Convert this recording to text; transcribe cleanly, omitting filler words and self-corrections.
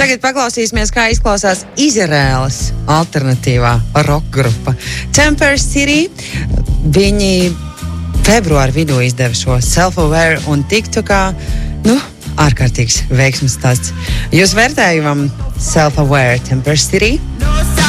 Tagad paklausīsimies, kā izklausās Izraēlas alternatīvā rock grupa Temper City. Viņi februāra vidū izdeva šo Self-Aware un TikTokā, ārkārtīgs veiksmes stāsts. Jūs vērtējumam Self-Aware Temper City?